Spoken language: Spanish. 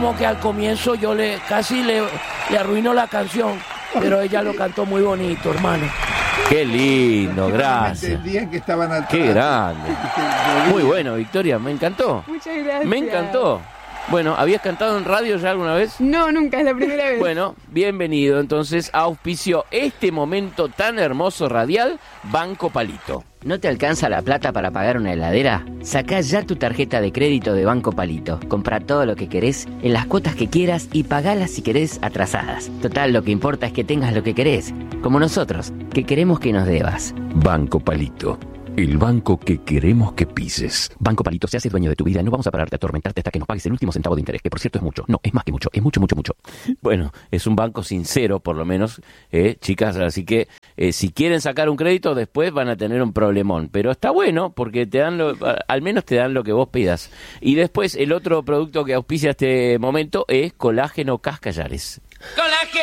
como que al comienzo yo casi le arruino la canción, pero ella lo cantó muy bonito, hermano. Qué lindo, gracias. Entendían que estaban atrás. Qué grande. Muy bueno, Victoria, me encantó. Muchas gracias. Me encantó. Bueno, ¿habías cantado en radio ya alguna vez? No, nunca, es la primera vez. Bueno, bienvenido entonces, auspicio este momento tan hermoso radial, Banco Palito. ¿No te alcanza la plata para pagar una heladera? Sacá ya tu tarjeta de crédito de Banco Palito. Comprá todo lo que querés, en las cuotas que quieras y pagalas si querés atrasadas. Total, lo que importa es que tengas lo que querés. Como nosotros, que queremos que nos debas. Banco Palito. El banco que queremos que pises. Banco Palito, se hace dueño de tu vida. No vamos a pararte a atormentarte hasta que nos pagues el último centavo de interés, que por cierto es mucho. No, es más que mucho. Es mucho, mucho, mucho. Bueno, es un banco sincero, por lo menos, chicas. Así que si quieren sacar un crédito, después van a tener un problemón. Pero está bueno, porque te dan al menos te dan lo que vos pidas. Y después, el otro producto que auspicia este momento es Colágeno Cascallares. ¡Colágeno!